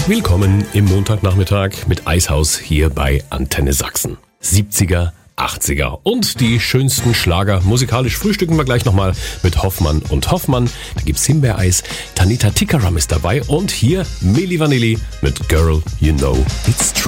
Willkommen im Montagnachmittag mit Eishaus hier bei Antenne Sachsen. 70er, 80er und die schönsten Schlager. Musikalisch frühstücken wir gleich nochmal mit Hoffmann und Hoffmann. Da gibt's Himbeereis, Tanita Tikaram ist dabei und hier Milli Vanilli mit Girl, You Know It's True.